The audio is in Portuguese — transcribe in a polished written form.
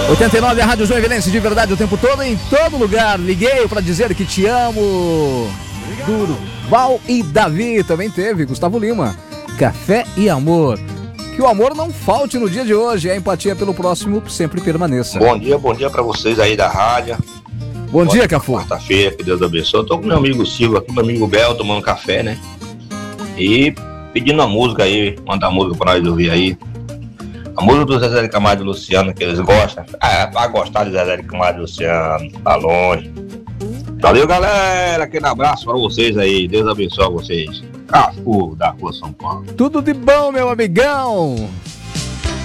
89, a Rádio Joinvilense de verdade o tempo todo, em todo lugar. Liguei pra dizer que te amo. Durval e Davi também teve. Gustavo Lima, Café e Amor. Que o amor não falte no dia de hoje. A empatia pelo próximo sempre permaneça. Bom dia pra vocês aí da rádio. Bom dia, Cafu. Quarta-feira, que Deus abençoe. Eu tô com meu amigo Silvio aqui, meu amigo Bel, tomando café, né? E pedindo uma música aí, mandar música pra nós ouvir aí. A música do Zezé de Camargo e Luciano, que eles gostam. Pra gostar de Zezé de Camargo e Luciano, tá longe. Valeu, galera. Aquele abraço pra vocês aí. Deus abençoe vocês. Cafu da Rua São Paulo. Tudo de bom, meu amigão.